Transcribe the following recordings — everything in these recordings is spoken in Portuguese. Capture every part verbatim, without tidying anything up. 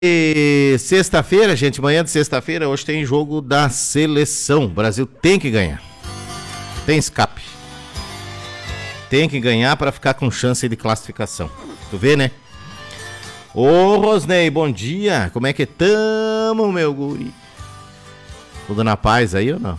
E sexta-feira, gente, manhã de sexta-feira, hoje tem jogo da seleção. O Brasil tem que ganhar. Tem escape. Tem que ganhar para ficar com chance de classificação. Tu vê, né? Ô, Rosnei, bom dia. Como é que tamo, meu guri? Tudo na paz aí ou não?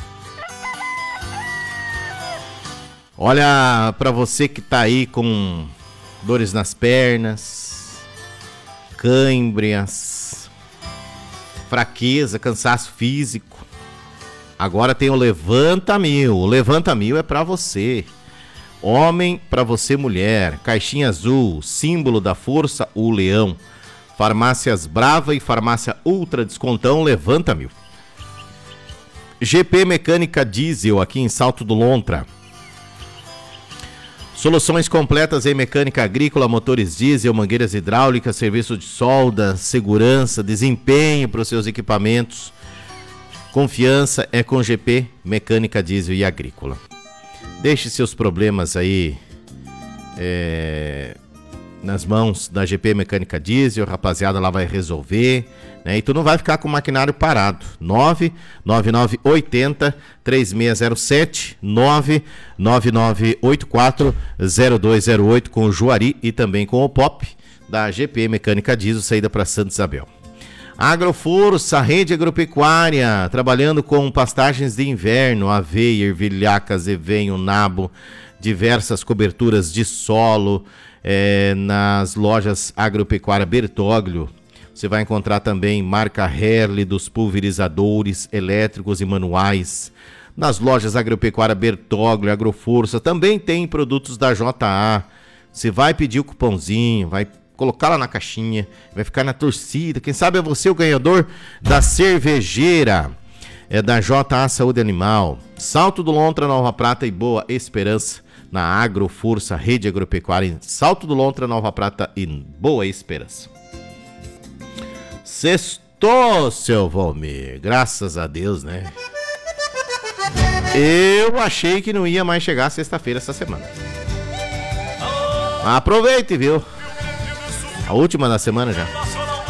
Olha, pra você que tá aí com dores nas pernas, câimbras, fraqueza, cansaço físico, agora tem o Levanta Mil. O Levanta Mil é pra você. Homem pra você, mulher. Caixinha azul, símbolo da força, o leão. Farmácias Brava e Farmácia Ultra Descontão, Levanta Mil. G P Mecânica Diesel, aqui em Salto do Lontra. Soluções completas em mecânica agrícola, motores diesel, mangueiras hidráulicas, serviço de solda, segurança, desempenho para os seus equipamentos. Confiança é com G P Mecânica Diesel e Agrícola. Deixe seus problemas aí é, nas mãos da G P Mecânica Diesel, a rapaziada lá vai resolver, né? E tu não vai ficar com o maquinário parado. nove nove nove oito zero três seis zero sete, nove nove nove oito quatro zero dois zero oito com o Juari e também com o Pop da G P Mecânica Diesel, saída para Santa Isabel. Agroforça, rede agropecuária, trabalhando com pastagens de inverno, aveia, ervilhaca, zevenho, nabo, diversas coberturas de solo, é, nas lojas Agropecuária Bertoglio. Você vai encontrar também marca Herle dos pulverizadores elétricos e manuais. Nas lojas Agropecuária Bertoglio, Agroforça, também tem produtos da J A. Você vai pedir o cupomzinho, vai colocar lá na caixinha, vai ficar na torcida. Quem sabe é você o ganhador da cervejeira. É da J A Saúde Animal. Salto do Lontra, Nova Prata e Boa Esperança. Na Agroforça, rede agropecuária em Salto do Lontra, Nova Prata e Boa Esperança. Sextou, seu Valmir. Graças a Deus, né? Eu achei que não ia mais chegar sexta-feira essa semana. Aproveite, viu? A última da semana já.